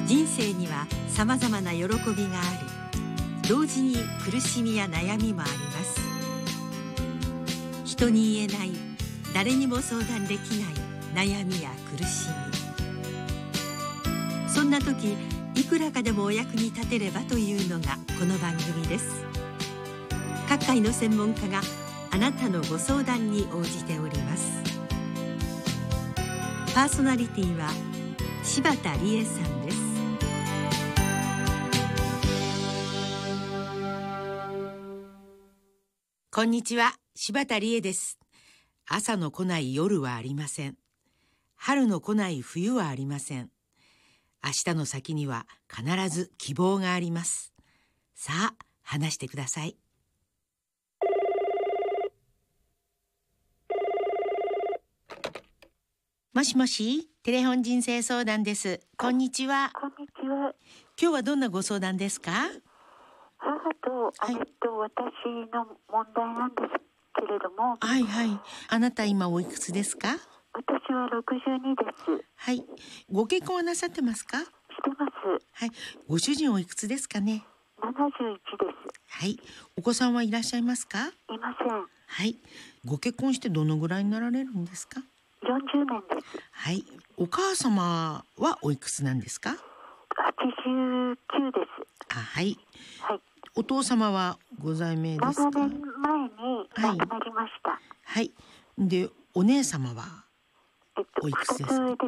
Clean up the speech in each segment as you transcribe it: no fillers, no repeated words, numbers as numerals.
人生にはさまざまな喜びがあり、同時に苦しみや悩みもあります。人に言えない、誰にも相談できない悩みや苦しみ、そんな時いくらかでもお役に立てればというのがこの番組です。各界の専門家があなたのご相談に応じております。パーソナリティは柴田理恵さんです。 こんにちは、柴田理恵です。朝の来ない夜はありません。春の来ない冬はありません。明日の先には必ず希望があります。さあ、話してください。もしもし、テレフォン人生相談です。こんにちは。 こんにちは。 今日はどんなご相談ですか？ 母と姉と私の問題なんですけれども、 はいはい。あなた今おいくつですか？ 私は62です。 はい。ご結婚はなさってますか？ してます。 はい。ご主人おいくつですかね 71です。 はい。お子さんはいらっしゃいますか？ いません。 はい。ご結婚してどのぐらいになられるんですか 40年です。 はい。お母様はおいくつなんですか 89です。 はい。 はい。 お父様はご在命ですか？ 7年前に亡くなりました。 はい。で、お姉様はおいくつですか？ 2つ上です。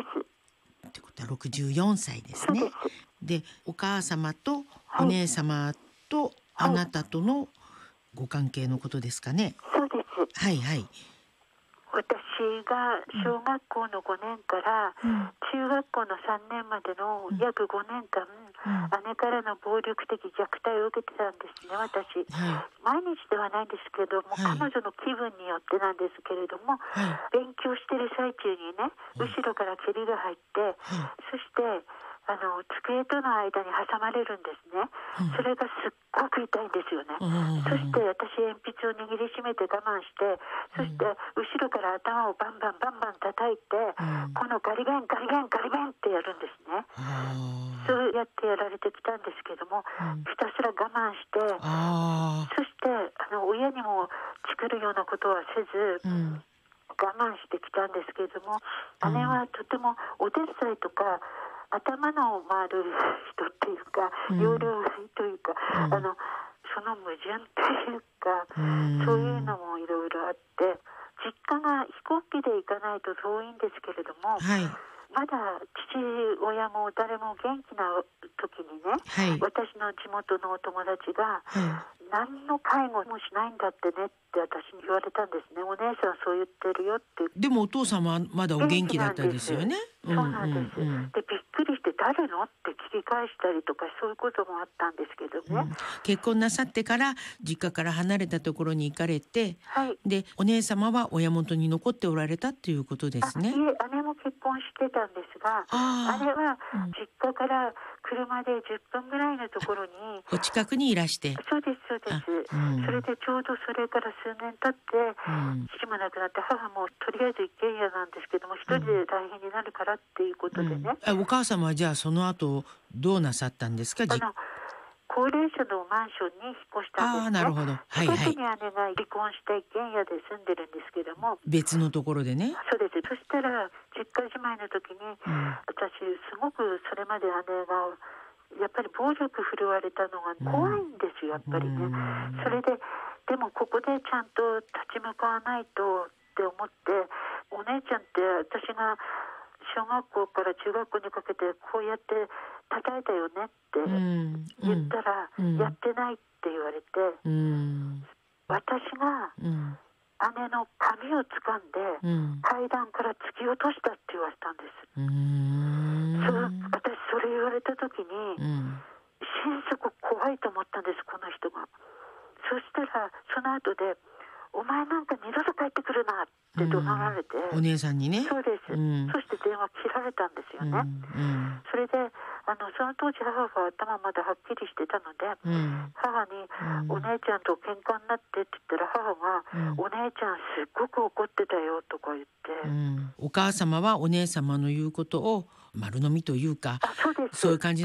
ってことは64歳ですね。 そうです。 で、お母様とお姉様とあなたとのご関係のことですかね。 そうです。 はいはい。 私が小学校の5年から中学校の3年までの約5年間、姉からの暴力的虐待を受けてたんですね、私。毎日ではないんですけども、彼女の気分によってなんですけれども、勉強してる最中にね、後ろから蹴りが入って、そして机との間に挟まれるんですね。それがすっごく痛いんですよね。そして私鉛筆を握りしめて我慢して、そして後ろから頭をバンバン叩いて、このガリベンガリベンガリベンってやるんですね。そうやってやられてきたんですけども、ひたすら我慢して、そして親にもチクるようなことはせず、我慢してきたんですけれども、姉はとてもお手伝いとか頭の回る人っていうか、容量がいいというか、その矛盾っていうか、そういうのもいろいろあって、実家が飛行機で行かないと遠いんですけれども、まだ父親も誰も元気な時にね、私の地元のお友達が、何の介護もしないんだってねって私に言われたんですね。お姉さんそう言ってるよって。 でもお父様はまだお元気だったですよね。 そうなんです。で、びっくりして誰のって聞き返したりとか、そういうこともあったんですけどね。 結婚なさってから実家から離れたところに行かれて、でお姉様は親元に残っておられたっていうことですね。 いえ、姉も結婚してたんですが、姉は実家から車で10分ぐらいのところに、 お近くにいらして。 そうですそうです。それでちょうどそれから数年経って、父も亡くなって母もとりあえず一軒家なんですけども、一人で大変になるからっていうことでね。 お母様はじゃあその後どうなさったんですか？ 高齢者のマンションに引っ越したんですね。 なるほど。 近くに姉が離婚した一軒家で住んでるんですけども、 別のところでね。 そうです。そしたら実家じまいの時に、私すごくそれまで姉がやっぱり暴力振るわれたのが怖いんですよ、やっぱりね。それででもここでちゃんと立ち向かわないとって思って、お姉ちゃんって私が小学校から中学校にかけてこうやって叩いたよねって言ったら、やってないって言われて、私が姉の髪を掴んで、階段から突き落としたって言われたんです。私それ言われた時に、心底怖いと思ったんです、この人が。そしたらその後で、お前なんか二度と帰ってくるなって怒鳴られて、 お姉さんにね。 そうです、そして電話切られたんですよね。それでその当時母が頭まだはっきりしてたので、母に、お姉ちゃんと喧嘩になってって言ったら、母が、お姉ちゃんすっごく怒ってたよとか言って、 お母様はお姉様の言うことを丸飲みというか、そういう感じ